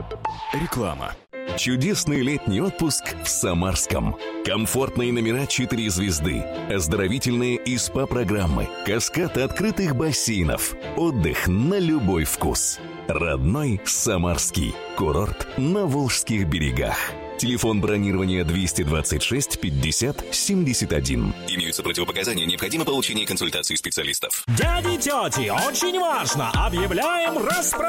Реклама. Чудесный летний отпуск в Самарском. Комфортные номера 4 звезды, оздоровительные и СПА-программы, каскад открытых бассейнов, отдых на любой вкус. Родной Самарский. Курорт на Волжских берегах. Телефон бронирования 226 50 71. Имеются противопоказания, необходимо получение консультации специалистов. Дяди и тети, очень важно! Объявляем распродажу